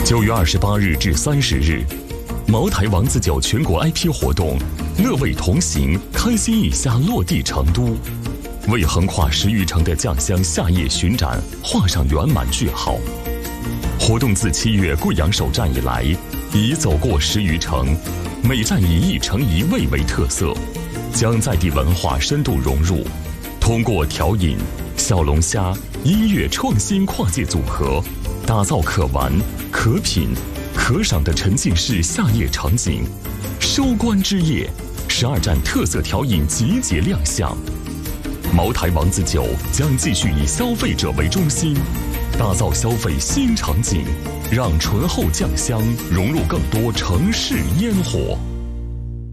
9月28日至30日，茅台王子酒全国 IP 活动“乐味同行，开心一下”落地成都，为横跨10余城的酱香夏夜巡展画上圆满句号。活动自7月贵阳首站以来，已走过10余城，每站以一城一味为特色，将在地文化深度融入，通过调饮、小龙虾、音乐创新跨界组合，打造可玩、可品、可赏的沉浸式夏夜场景。收官之夜，12站特色调饮集结亮相。茅台王子酒将继续以消费者为中心，打造消费新场景，让醇厚酱香融入更多城市烟火。